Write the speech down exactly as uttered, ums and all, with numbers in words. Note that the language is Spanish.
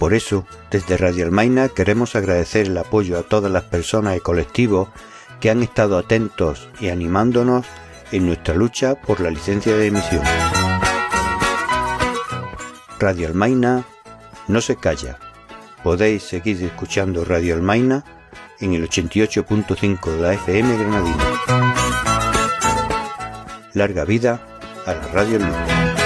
Por eso, desde Radio Almaina queremos agradecer el apoyo a todas las personas y colectivos que han estado atentos y animándonos en nuestra lucha por la licencia de emisión. Radio Almaina no se calla. Podéis seguir escuchando Radio Almaina en el ochenta y ocho punto cinco de la F M Granadina. Larga vida a la Radio Almaina.